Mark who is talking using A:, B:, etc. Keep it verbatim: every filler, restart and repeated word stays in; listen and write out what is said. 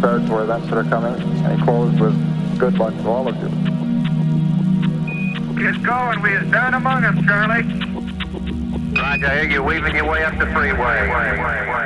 A: regards to events that are coming, and he closed with good luck to all of you.
B: Get going. We is down among them, Charlie. Roger, I hear you weaving your way up the freeway.